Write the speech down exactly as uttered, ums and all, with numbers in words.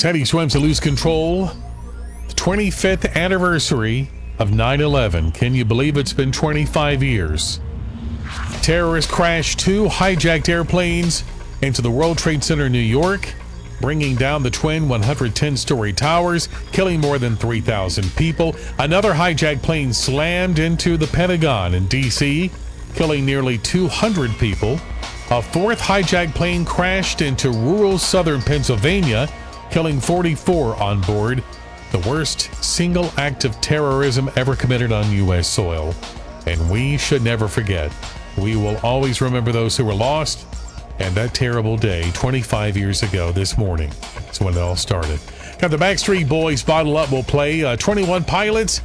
Teddy swims to lose control. The twenty-fifth anniversary of nine eleven. Can you believe it's been twenty-five years? Terrorists crashed two hijacked airplanes into the World Trade Center, New York, bringing down the twin one hundred ten story towers, killing more than three thousand people. Another hijacked plane slammed into the Pentagon in D C, killing nearly two hundred people. A fourth hijacked plane crashed into rural southern Pennsylvania, killing forty-four on board. The worst single act of terrorism ever committed on U S soil. And we should never forget. We will always remember those who were lost. And that terrible day, twenty-five years ago this morning, is when it all started. Got the Backstreet Boys, Bottle Up will play. Uh, twenty-one Pilots,